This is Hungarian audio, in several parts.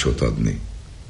tanácsot adni.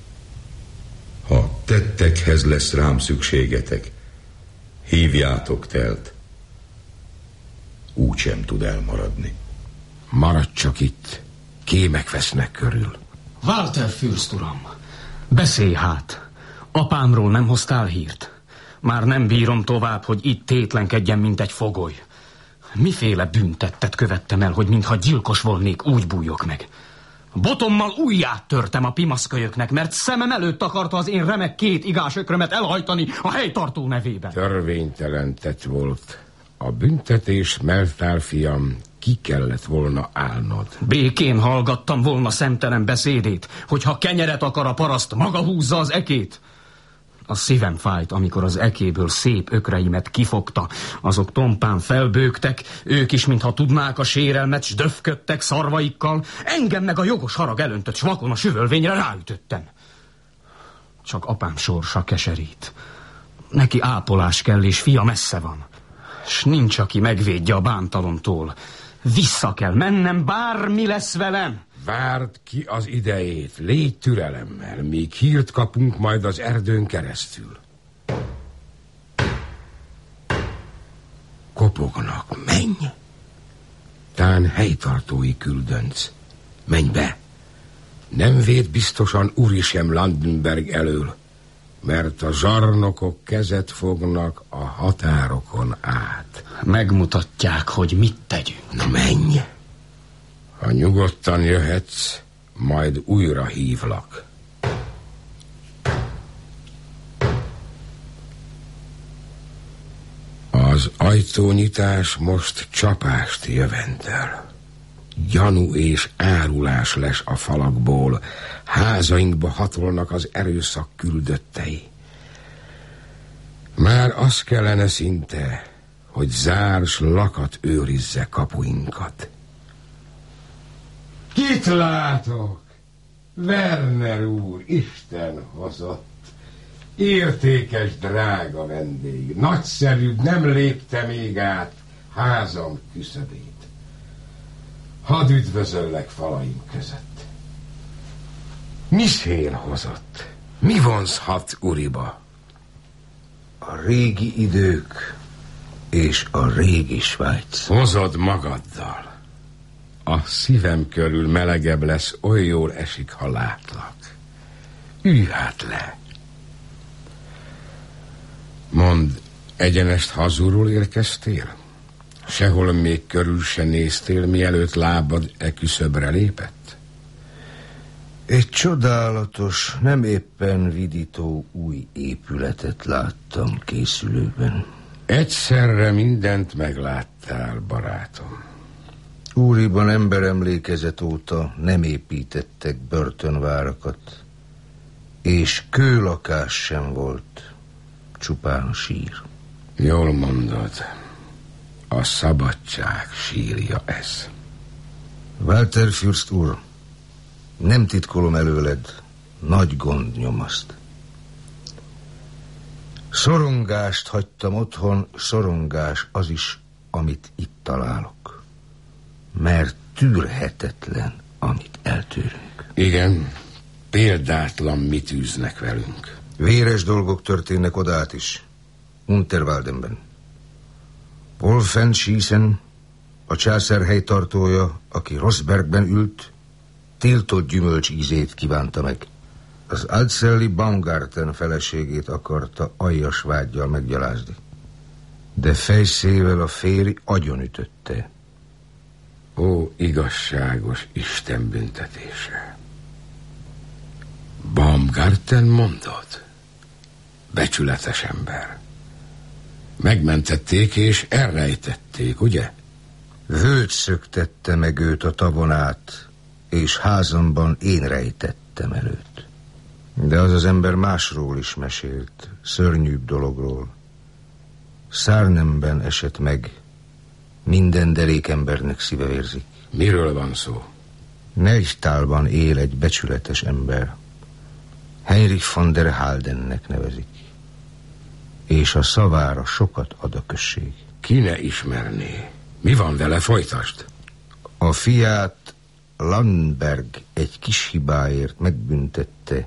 Ha tettekhez lesz rám szükségetek, hívjátok Telt. Úgy sem tud elmaradni. Maradj csak itt, kémek vesznek körül. Walter Fürst uram, beszélj hát. Apámról nem hoztál hírt? Már nem bírom tovább, hogy itt tétlenkedjen, mint egy fogoly. Miféle bűntettet követtem el, hogy mintha gyilkos volnék, úgy bújjok meg? Botommal ujját törtem a pimaszkölyöknek, mert szemem előtt akarta az én remek 2 igásökrömet elhajtani a helytartó nevében. Törvénytelen tett volt. A büntetés, Meltár fiam, ki kellett volna állnod. Békén hallgattam volna szemtelen beszédét, hogyha kenyeret akar a paraszt, maga húzza az ekét. A szívem fájt, amikor az ekéből szép ökreimet kifogta. Azok tompán felbőgtek, ők is, mintha tudnák a sérelmet, s döfködtek szarvaikkal. Engem meg a jogos harag elöntött, s vakon a süvölvényre ráütöttem. Csak apám sorsa keserít. Neki ápolás kell, és fia messze van. S nincs, aki megvédje a bántalomtól. Vissza kell mennem, bármi lesz velem. Várd ki az idejét, légy türelemmel, míg hírt kapunk majd az erdőn keresztül. Kopognak, menj! Tán helytartói küldönc. Menj be! Nem véd biztosan Urisem Landenberg elől, mert a zsarnokok kezet fognak a határokon át. Megmutatják, hogy mit tegyünk. Na menj! Ha nyugodtan jöhetsz, majd újra hívlak. Az ajtónyitás most csapást jöventel. Gyanú és árulás lesz a falakból, házainkba hatolnak az erőszak küldöttei. Már az kellene szinte, hogy zárs lakat őrizze kapuinkat. Kit látok? Werner úr, Isten hozott. Értékes, drága vendég. Nagyszerűbb nem lépte még át házam küszöbét. Hadd üdvözöllek falaim között. Mi szél hozott? Mi vonzhat Uriba? A régi idők és a régi Svájc. Hozod magaddal. A szívem körül melegebb lesz, oly jól esik, ha látlak. Ülj hát le. Mondd, egyenest hazulról érkeztél? Sehol még körül se néztél, mielőtt lábad e küszöbre lépett? Egy csodálatos, nem éppen vidító új épületet láttam készülőben. Egyszerre mindent megláttál, barátom. Úriban emberemlékezet óta nem építettek börtönvárakat, és kőlakás sem volt, csupán sír. Jól mondod, a szabadság sírja ez. Walter Fürst úr, nem titkolom előled, nagy gond nyomaszt. Szorongást hagytam otthon, szorongás az is, amit itt találok. Mert tűrhetetlen, amit eltűrünk. Igen, példátlan mit űznek velünk. Véres dolgok történnek odát is. Unterwaldenben. Wolfen Schiessen, a császár helytartója, aki Rossbergben ült, tiltott gyümölcs ízét kívánta meg. Az Alzelli Baumgarten feleségét akarta aljas vággyal meggyalázni. De fejszével a férj agyonütötte. Ó, igazságos Isten büntetése. Baumgarten mondod? Becsületes ember. Megmentették és elrejtették, ugye? Völgy szöktette meg őt a tavon át, és házamban én rejtettem előtt. De az az ember másról is mesélt, szörnyűbb dologról. Szárnemben esett meg, minden derék embernek szíve vérzik. Miről van szó? Neichtalban él egy becsületes ember. Heinrich von der Haldennek nevezik. És a szavára sokat ad a község. Ki ne ismerné? Mi van vele, folytasd? A fiát Landenberg egy kis hibáért megbüntette,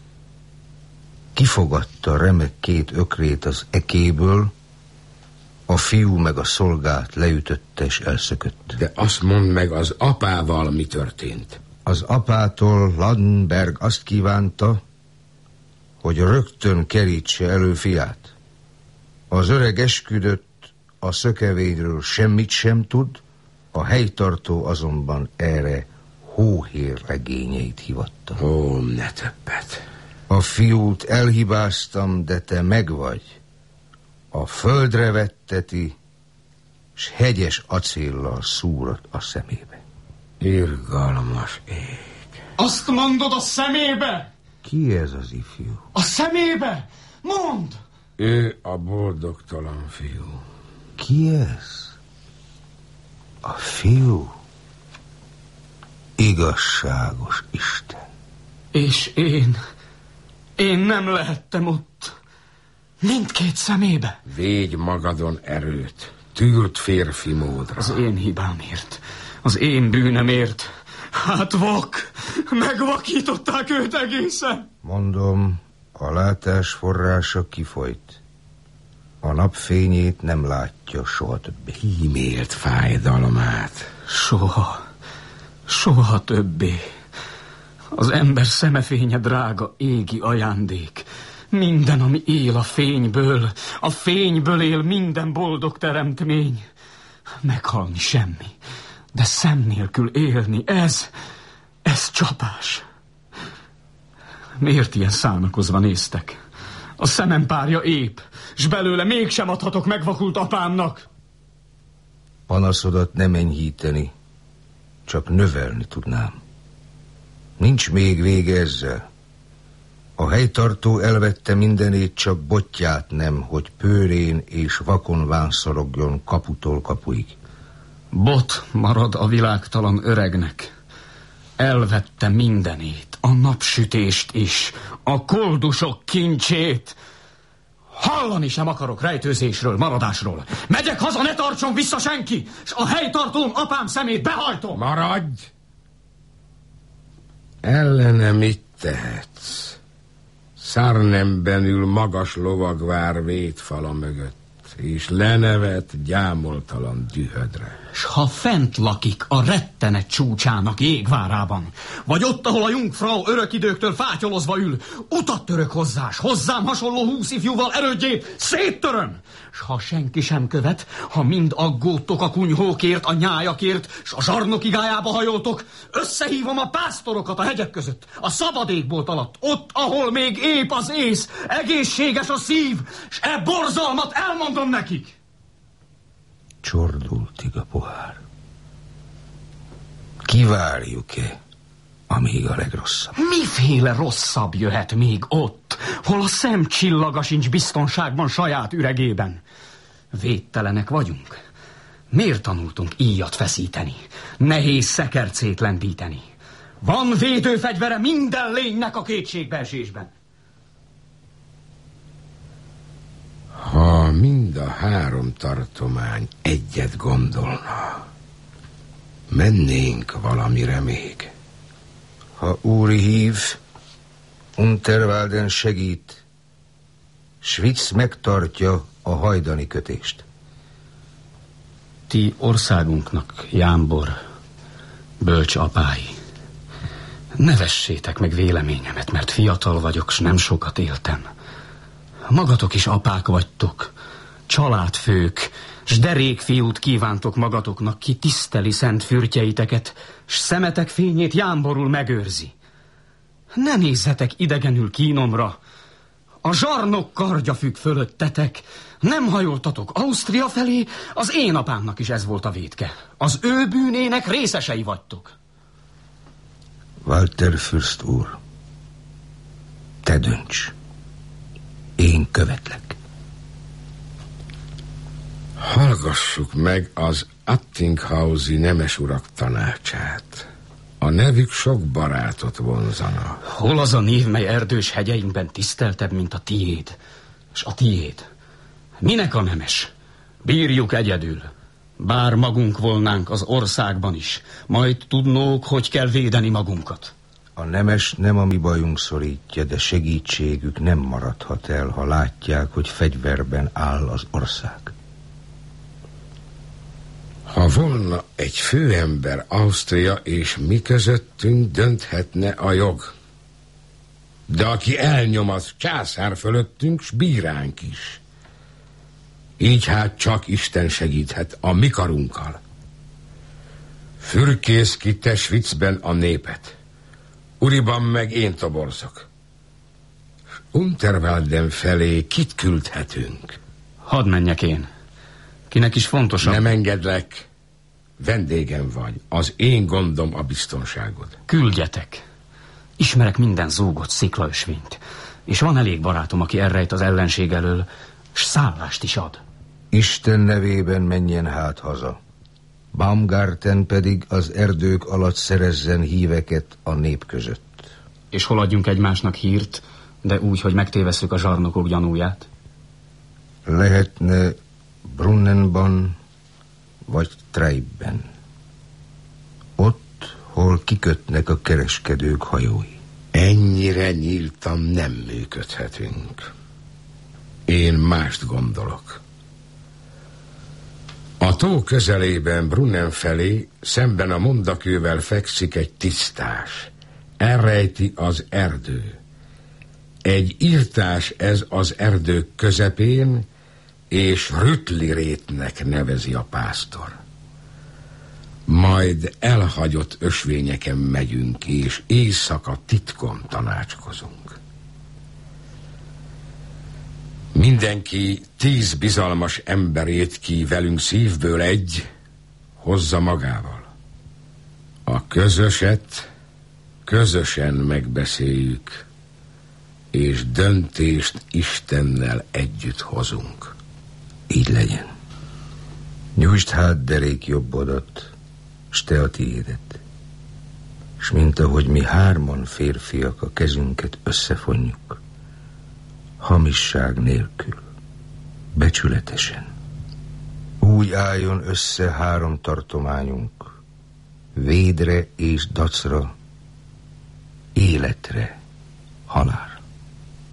kifogadta remek 2 ökrét az ekéből, a fiú meg a szolgát leütötte és elszökött. De azt mondd meg, az apával mi történt? Az apától Landenberg azt kívánta, hogy rögtön kerítse elő fiát. Az öreg esküdött, a szökevényről semmit sem tud, a helytartó azonban erre hóhér legényeit hivatta. Ó, ne többet. A fiút elhibáztam, de te megvagy. A földre vetteti, s hegyes acéllal szúrott a szemébe. Irgalmas ég. Azt mondod, a szemébe? Ki ez az ifjú? A szemébe? Mondd! Ő a boldogtalan fiú. Ki ez? A fiú? Igazságos Isten. És én nem lehettem ott. Mindkét szemébe. Védj magadon erőt. Tűrt férfi módra. Az én hibámért. Az én bűnemért. Hát vak. Megvakították őt egészen. Mondom, a látás forrása kifolyt. A napfényét nem látja soha többé. Kímélt fájdalmát. Soha többé. Az ember szemefénye drága égi ajándék. Minden, ami él a fényből él minden boldog teremtmény. Meghalni semmi, de szem nélkül élni, ez csapás. Miért ilyen szánakozva néztek? A szemem párja ép, s belőle mégsem adhatok megvakult apámnak. Panaszodat nem enyhíteni, csak növelni tudnám. Nincs még vége ezzel. A helytartó elvette mindenét, csak botját nem, hogy pőrén és vakon vánszorogjon kaputól kapuig. Bot marad a világtalan öregnek. Elvette mindenét, a napsütést is, a koldusok kincsét. Hallani sem akarok rejtőzésről, maradásról. Megyek haza, ne tartson vissza senki, s a helytartóm apám szemét behajtom. Maradj! Ellene mit tehetsz? Szárnemben ül magas lovagvár vétfala mögött, és lenevet gyámoltalan dühödre. S ha fent lakik a rettenet csúcsának jégvárában, vagy ott, ahol a Jungfrau örök időktől fátyolozva ül, utat török hozzá, s hozzám hasonló 20 ifjúval erődjét széttöröm. S ha senki sem követ, ha mind aggódtok a kunyhókért, a nyájakért, s a zsarnok igájába hajoltok, összehívom a pásztorokat a hegyek között, a szabad égbolt alatt, ott, ahol még ép az ész, egészséges a szív, s e borzalmat elmondom nekik. Csordultig a pohár. Kivárjuk-e, amíg a legrosszabb? Miféle rosszabb jöhet még ott, hol a szem csillaga sincs biztonságban saját üregében? Védtelenek vagyunk. Miért tanultunk íjat feszíteni, nehéz szekercét lendíteni? Van védőfegyvere minden lénynek a kétségbeesésben. Ha mind a 3 tartomány egyet gondolna, mennénk valamire még. Ha Úri hív, Unterwalden segít, Schwyz megtartja a hajdani kötést. Ti országunknak, jámbor, bölcs apái, ne vessétek meg véleményemet, mert fiatal vagyok, s nem sokat éltem. Magatok is apák vagytok, családfők, s derékfiút kívántok magatoknak, ki tiszteli szent fürtjeiteket, s szemetek fényét jámborul megőrzi. Ne nézzetek idegenül kínomra, a zsarnok kardja függ fölöttetek, nem hajoltatok Ausztria felé, az én apámnak is ez volt a vétke. Az ő bűnének részesei vagytok. Walter Fürst úr, te dönts. Én követlek. Hallgassuk meg az Attinghausi nemes urak tanácsát. A nevük sok barátot vonzana. Hol az a név, mely erdős hegyeinkben tiszteltebb, mint a tiéd? És a tiéd? Minek a nemes? Bírjuk egyedül. Bár magunk volnánk az országban is, majd tudnók, hogy kell védeni magunkat. A nemes nem a mi bajunk szorítja, de segítségük nem maradhat el, ha látják, hogy fegyverben áll az ország. Ha volna egy főember Ausztria és mi közöttünk, dönthetne a jog. De aki elnyom, az császár fölöttünk, s bíránk is. Így hát csak Isten segíthet a mi karunkkal. Fürkész ki Tesvitzben a népet. Uriban meg én toborzok. Unterwalden felé kit küldhetünk? Hadd menjek én. Kinek is fontosabb. Nem engedlek. Vendégem vagy. Az én gondom a biztonságod. Küldjetek. Ismerek minden zúgott sziklaösvényt. És van elég barátom, aki elrejt az ellenség elől, s szállást is ad. Isten nevében menjen hát haza. Baumgarten pedig az erdők alatt szerezzen híveket a nép között. És hol adjunk egymásnak hírt, de úgy, hogy megtévesszük a zsarnokok gyanúját? Lehetne Brunnenban vagy Treibben. Ott, hol kikötnek a kereskedők hajói. Ennyire nyíltan nem működhetünk. Én mást gondolok. A tó közelében, Brunnen felé, szemben a mondakővel fekszik egy tisztás. Elrejti az erdő. Egy írtás ez az erdők közepén, és Rütli-rétnek nevezi a pásztor. Majd elhagyott ösvényeken megyünk, és éjszaka titkon tanácskozunk. Mindenki 10 bizalmas emberét ki velünk szívből egy hozza magával. A közöset közösen megbeszéljük, és döntést Istennel együtt hozunk. Így legyen. Nyújtsd hát derék jobbodat, s te a tiédet. S mint ahogy mi 3 férfiak a kezünket összefonjuk, hamisság nélkül, becsületesen. Úgy álljon össze 3 tartományunk, védre és dacra, életre, halálra.